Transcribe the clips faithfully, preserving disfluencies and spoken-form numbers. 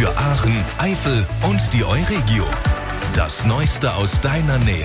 für Aachen, Eifel und die Euregio. Das Neueste aus deiner Nähe.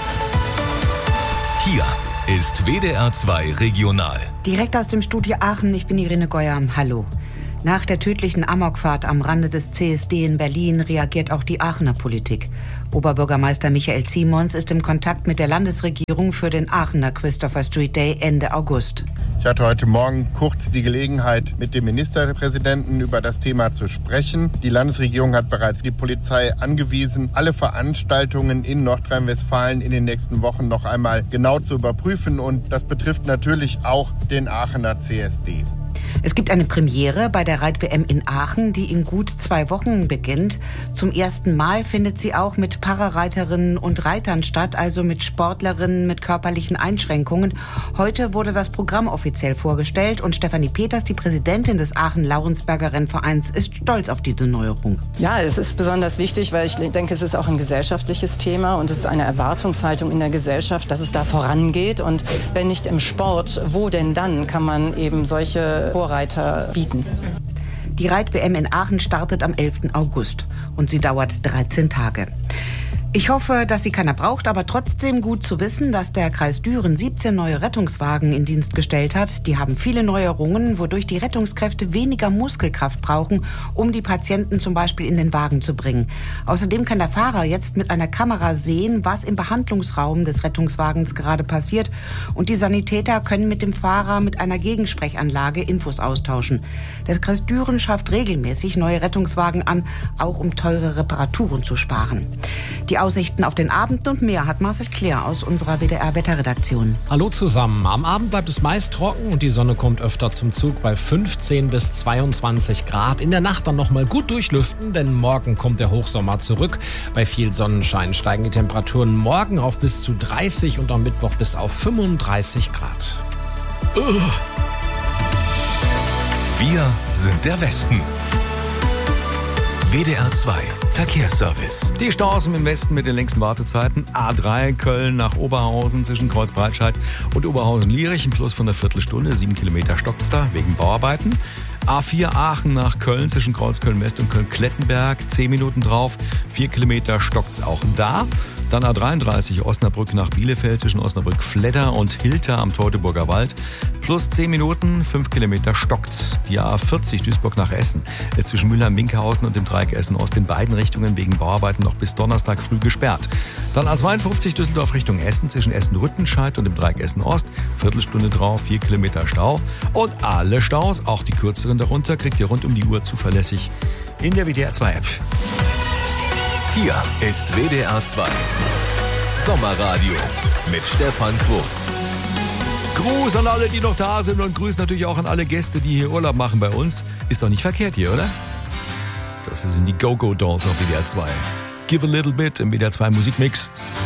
Hier ist W D R zwei Regional. Direkt aus dem Studio Aachen, ich bin Irene Geuer. Hallo. Nach der tödlichen Amokfahrt am Rande des C S D in Berlin reagiert auch die Aachener Politik. Oberbürgermeister Michael Simons ist im Kontakt mit der Landesregierung für den Aachener Christopher Street Day Ende August. Ich hatte heute Morgen kurz die Gelegenheit, mit dem Ministerpräsidenten über das Thema zu sprechen. Die Landesregierung hat bereits die Polizei angewiesen, alle Veranstaltungen in Nordrhein-Westfalen in den nächsten Wochen noch einmal genau zu überprüfen. Und das betrifft natürlich auch den Aachener C S D. Es gibt eine Premiere bei der Reit-W M in Aachen, die in gut zwei Wochen beginnt. Zum ersten Mal findet sie auch mit Parareiterinnen und Reitern statt, also mit Sportlerinnen mit körperlichen Einschränkungen. Heute wurde das Programm offiziell vorgestellt und Stefanie Peters, die Präsidentin des Aachen-Laurensberger Rennvereins, ist stolz auf diese Neuerung. Ja, es ist besonders wichtig, weil ich denke, es ist auch ein gesellschaftliches Thema und es ist eine Erwartungshaltung in der Gesellschaft, dass es da vorangeht. Und wenn nicht im Sport, wo denn dann kann man eben solche Vorreiter bieten? Die Reit-W M in Aachen startet am elften August und sie dauert dreizehn Tage. Ich hoffe, dass sie keiner braucht, aber trotzdem gut zu wissen, dass der Kreis Düren siebzehn neue Rettungswagen in Dienst gestellt hat. Die haben viele Neuerungen, wodurch die Rettungskräfte weniger Muskelkraft brauchen, um die Patienten zum Beispiel in den Wagen zu bringen. Außerdem kann der Fahrer jetzt mit einer Kamera sehen, was im Behandlungsraum des Rettungswagens gerade passiert. Und die Sanitäter können mit dem Fahrer mit einer Gegensprechanlage Infos austauschen. Der Kreis Düren schafft regelmäßig neue Rettungswagen an, auch um teure Reparaturen zu sparen. Die Aussichten auf den Abend und mehr hat Marcel Claire aus unserer W D R-Wetterredaktion. Hallo zusammen. Am Abend bleibt es meist trocken und die Sonne kommt öfter zum Zug bei fünfzehn bis zweiundzwanzig Grad. In der Nacht dann nochmal gut durchlüften, denn morgen kommt der Hochsommer zurück. Bei viel Sonnenschein steigen die Temperaturen morgen auf bis zu dreißig und am Mittwoch bis auf fünfunddreißig Grad. Uh. Wir sind der Westen. W D R zwei Verkehrsservice. Die Staus im Westen mit den längsten Wartezeiten. A drei Köln nach Oberhausen zwischen Kreuzbreitscheid und Oberhausen-Lierich. Ein Plus von einer Viertelstunde. Sieben Kilometer stockt's da wegen Bauarbeiten. A vier Aachen nach Köln zwischen Kreuzköln-West und Köln-Klettenberg. Zehn Minuten drauf. Vier Kilometer stockt's auch da. Dann A dreiunddreißig Osnabrück nach Bielefeld zwischen Osnabrück-Fledder und Hilter am Teutoburger Wald. Plus zehn Minuten, fünf Kilometer stockt. Die A vierzig Duisburg nach Essen. Jetzt zwischen Mülheim-Winkhausen und dem Dreieck Essen-Ost in beiden Richtungen wegen Bauarbeiten noch bis Donnerstag früh gesperrt. Dann A zweiundfünfzig Düsseldorf Richtung Essen zwischen Essen-Rüttenscheid und dem Dreieck Essen-Ost. Viertelstunde drauf, vier Kilometer Stau. Und alle Staus, auch die kürzeren darunter, kriegt ihr rund um die Uhr zuverlässig in der W D R zwei App. Hier ist W D R zwei Sommerradio mit Stefan Quos. Gruß an alle, die noch da sind und Grüß natürlich auch an alle Gäste, die hier Urlaub machen bei uns. Ist doch nicht verkehrt hier, oder? Das sind die Go-Go Dolls auf W D R zwei. Give a little bit im W D R zwei Musikmix.